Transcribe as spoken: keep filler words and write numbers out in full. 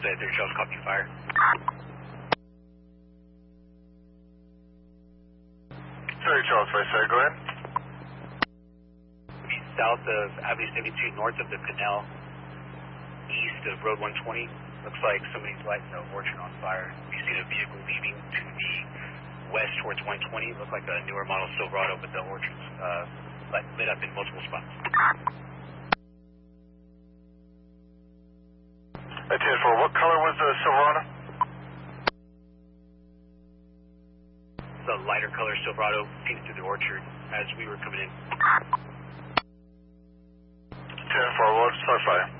at their Charles, copy fire. Sorry, Charles, right side, go ahead. South of Avenue seventy-two, north of the canal, east of Road one twenty. Looks like somebody's lighting the orchard on fire. We've seen a vehicle leaving to the west towards one twenty. Looks like a newer model Silverado, but the orchard's uh, lit up in multiple spots. At ten four, what color was the Silverado? The lighter color Silverado seen through the orchard as we were coming in. ten four, we'll start fire.